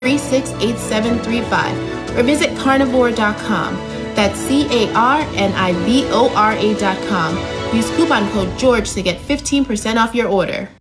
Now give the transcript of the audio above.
368735 or visit carnivore.com. That's CARNIVORA.com. Use coupon code GEORGE to get 15% off your order.